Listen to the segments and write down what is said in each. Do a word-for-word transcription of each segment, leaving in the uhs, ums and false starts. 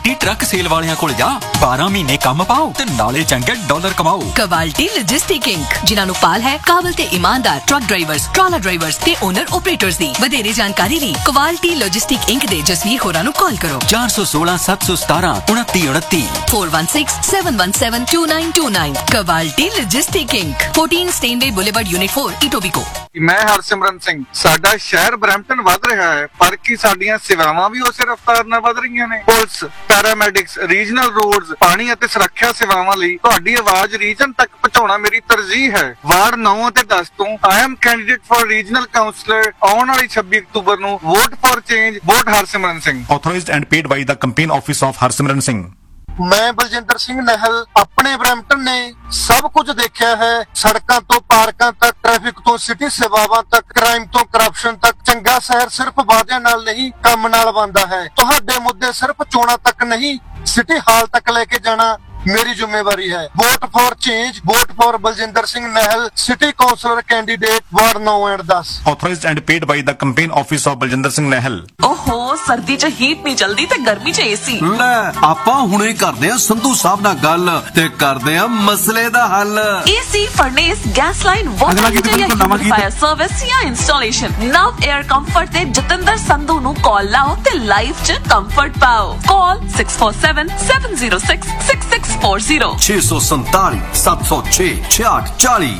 Truck cell वालियां कोल जा बारह महीने काम पाओ ते नाले चंगे डॉलर कमाओ। क्वालिटी लॉजिस्टिक इंक जिन्हां नूं पाल है काबल ते ईमानदार ट्रक ड्राइवर्स ट्रॉलर ड्राइवर्स ते ओनर ऑपरेटर्स दी वधेरे जानकारी लई क्वालिटी लॉजिस्टिक इंक दे जसवीर होरां नूं कॉल करो चार सौ सोलह सत्त सौ सतारह उनती उनती four one six seven one seven to nine to nine. Quality logistic ink fourteen स्टेनवे boulevard unit four Etobicoke. मैं हरसिमरन सिंह साडा शहर ब्रैम्पटन वध रहा है पर की साडियां सेवावां भी उसे रफ्तार नाल वध रहीआं ने। पुलिस पैरामैडिक्स रीजनल रोड्स पानी ਅਤੇ ਸੁਰੱਖਿਆ ਸੇਵਾਵਾਂ ਲਈ ਤੁਹਾਡੀ ਆਵਾਜ਼ ਰੀਜਨ ਤੱਕ ਪਹੁੰਚਾਉਣਾ ਮੇਰੀ ਤਰਜੀਹ ਹੈ। ਵਾਰਡ नौ ਅਤੇ दस ਤੋਂ I am candidate for regional councillor ਆਉਣ ਵਾਲੀ ਛੱਬੀ ਅਕਤੂਬਰ ਨੂੰ vote for change vote Harsimran Singh. Authorised and paid by the campaign office of Harsimran Singh. ਮੈਂ ਬਲਜਿੰਦਰ ਸਿੰਘ ਨਹਿਲ ਆਪਣੇ ਬਰੈਂਪਟਨ ਨੇ ਸਭ ਕੁਝ ਦੇਖਿਆ ਹੈ। ਸੜਕਾਂ ਤੋਂ ਪਾਰਕਾਂ ਤੱਕ ਟ੍ਰੈਫਿਕ ਤੋਂ ਸਿਟੀ ਸੇਵਾਵਾਂ ਤੱਕ ਕ੍ਰਾਈਮ ਤੋਂ ਕਰਪਸ਼ਨ ਤੱਕ ਚੰਗਾ ਸ਼ਹਿਰ ਸਿਰਫ ਵਾਅਦਿਆਂ ਨਾਲ ਨਹੀਂ ਕੰਮ ਨਾਲ ਬਣਦਾ ਹੈ। ਤੁਹਾਡੇ ਮੁੱਦੇ ਸਿਰਫ ਚੋਣਾਂ ਤੱਕ ਨਹੀਂ ਸਿਟੀ ਹਾਲ ਤੱਕ ਲੈ ਕੇ ਜਾਣਾ मेरी जिम्मेवारी है। Vote for change vote for Baljinder Singh नहल city counsellor candidate ward now and दस। Authorised and paid by the campaign office of Baljinder Singh नहल। ओहो सर्दी च हीट नहीं चलदी ते गर्मी च एसी। ਲੈ ਆਪਾਂ ਹੁਣੇ ਕਰਦੇ ਆ ਸੰਧੂ ਸਾਹਿਬ ਨਾਲ ਗੱਲ ਤੇ ਕਰਦੇ ਆ ਮਸਲੇ ਦਾ ਹੱਲ। AC furnace gas line water heater या ह्यूमिडिफायर सर्विस या इंस्टॉलेशन नव एयर कंफर्ट ते जतिंदर संधू नु कॉल लाओ ते लाइफ च कंफर्ट पाओ। Call six four seven seven zero six six six four zero छे सौ संताली सात सौ छे छियाठ चाली।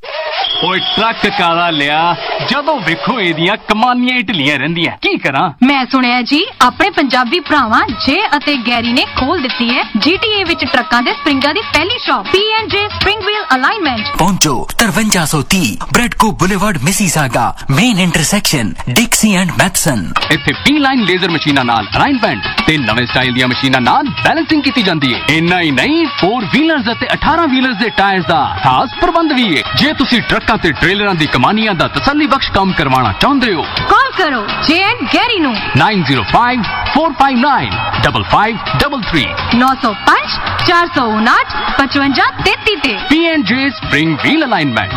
ਓਏ ਟਰੱਕ ਕਾਲਾ ਲਿਆ ਜਦੋਂ ਵੇਖੋ ਇਹਦੀਆਂ ਕਮਾਨੀਆਂ ਢਿੱਲੀਆਂ ਰਹਿੰਦੀਆਂ ਕੀ ਕਰਾਂ। ਮੈਂ ਸੁਣਿਆ ਜੀ ਆਪਣੇ ਪੰਜਾਬੀ ਭਰਾਵਾਂ ਜੇ ਅਤੇ ਗੈਰੀ ਨੇ ਖੋਲ ਦਿੱਤੀ ਹੈ ਜੀਟੀਏ ਵਿੱਚ ਟਰੱਕਾਂ ਦੇ ਸਪਰਿੰਗਾਂ ਦੀ ਪਹਿਲੀ ਸ਼ਾਪ ਪੀ ਐਂਡ ਜੇ ਸਪਰਿੰਗ ਵੀਲ ਅਲਾਈਨਮੈਂਟ। पहुंचो तिरवंजा सौ तीस ब्रेडको boulevard Mississauga main intersection डिक्सी and Mathison. ਇੱਥੇ ਪੀ ਲਾਈਨ ਲੇਜ਼ਰ ਮਸ਼ੀਨਾਂ ਨਾਲ ਅਲਾਈਨਮੈਂਟ ਤੇ ਨਵੇਂ ਸਟਾਈਲ ਦੀਆਂ ਮਸ਼ੀਨਾਂ ਨਾਲ ਬੈਲੈਂਸਿੰਗ ਕੀਤੀ ਜਾਂਦੀ ਹੈ। ਇੰਨਾ ਹੀ ਨਹੀਂ ਚਾਰ ਵੀਲਰਸ ਅਤੇ ਅਠਾਰਾਂ ਵੀਲਰਸ ਦੇ ਟਾਇਰਸ ਦਾ ਖਾਸ ਪ੍ਰਬੰਧ ਵੀ ਹੈ। ਜੇ ਤੁਸੀਂ ਟਰੱਕਾਂ ਤੇ ਟ੍ਰੇਲਰਾਂ ਦੀ ਕਮਾਨੀਆਂ ਦਾ ਤਸੱਲੀ ਬਖਸ਼ ਕੰਮ ਕਰਵਾਉਣਾ ਚਾਹੁੰਦੇ ਹੋ ਕਾਲ ਕਰੋ ਜੇ ਐਂਡ ਗੈਰੀ ਨੂੰ nine zero five four five nine double five double three नौ सौ पाँच चार सौ उनाठ पचवंजा तैती ते। P and J spring wheel alignment.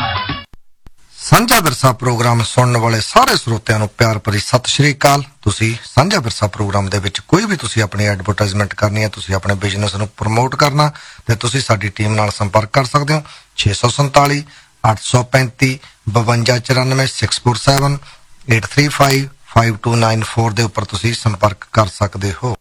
ਸਾਂਝਾ ਵਿਰਸਾ ਪ੍ਰੋਗਰਾਮ ਸੁਣਨ ਵਾਲੇ ਸਾਰੇ ਸਰੋਤਿਆਂ ਨੂੰ ਪਿਆਰ ਭਰੀ ਸਤਿ ਸ਼੍ਰੀ ਅਕਾਲ। ਤੁਸੀਂ ਸਾਂਝਾ ਵਿਰਸਾ ਪ੍ਰੋਗਰਾਮ ਦੇ ਵਿੱਚ ਕੋਈ ਵੀ ਤੁਸੀਂ ਆਪਣੀ ਐਡਵਰਟਾਈਜ਼ਮੈਂਟ ਕਰਨੀ ਹੈ ਤੁਸੀਂ ਆਪਣੇ ਬਿਜ਼ਨਸ ਨੂੰ ਪ੍ਰਮੋਟ ਕਰਨਾ ਤੇ ਤੁਸੀਂ ਸਾਡੀ ਟੀਮ ਨਾਲ ਸੰਪਰਕ ਕਰ ਸਕਦੇ ਹੋ ਛੇ ਸੌ ਸੰਤਾਲੀ ਅੱਠ ਸੌ ਪੈਂਤੀ ਬਵੰਜਾ ਚੁਰਾਨਵੇਂ six four seven eight three five five to nine four ਦੇ ਉੱਪਰ ਤੁਸੀਂ ਸੰਪਰਕ ਕਰ ਸਕਦੇ ਹੋ।